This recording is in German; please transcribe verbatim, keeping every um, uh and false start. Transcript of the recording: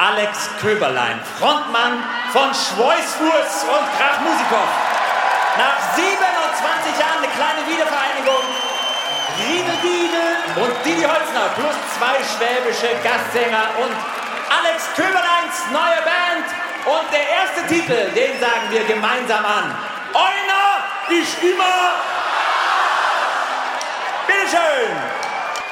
Alex Köberlein, Frontmann von Schweißfuß und Krachmusikow. Nach siebenundzwanzig Jahren eine kleine Wiedervereinigung. Riedel Diedel und Didi Holzner plus zwei schwäbische Gastsänger und Alex Köberleins neue Band. Und der erste Titel, den sagen wir gemeinsam an. Einer ist immer. Bitteschön.